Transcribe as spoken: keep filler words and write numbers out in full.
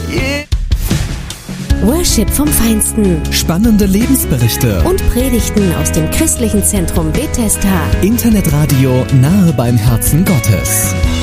Yeah. Worship vom Feinsten. Spannende Lebensberichte und Predigten aus dem christlichen Zentrum Bethesda. Internetradio nahe beim Herzen Gottes.